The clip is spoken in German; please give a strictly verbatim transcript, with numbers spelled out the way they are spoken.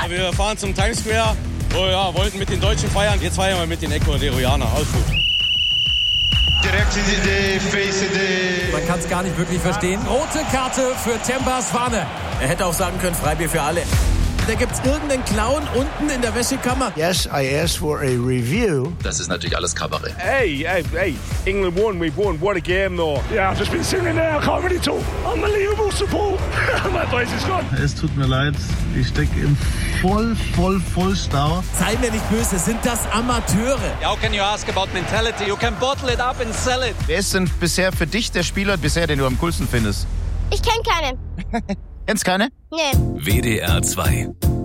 Wir fahren zum Times Square. Oh ja, wollten mit den Deutschen feiern. Jetzt feiern wir mit den Ecuadorianern. Alles gut. Direkt in die Face. Man kann es gar nicht wirklich verstehen. Rote Karte für Temba Swane. Er hätte auch sagen können, Freibier für alle. Da gibt's irgendeinen Clown unten in der Wäschekammer. Yes, I asked for a review. Das ist natürlich alles Kabarett. Hey, hey, hey, England won, we won. What a game, though. Yeah, I've just been singing there. I can't really talk. Unbelievable support. My voice is gone. Es tut mir leid, ich stecke im voll, voll, voll Stau. Sei mir nicht böse, sind das Amateure? How can you ask about mentality? You can bottle it up and sell it. Wer ist denn bisher für dich der Spieler bisher, den du am coolsten findest? Ich kenne keinen. Kennst keine? Nee. W D R zwei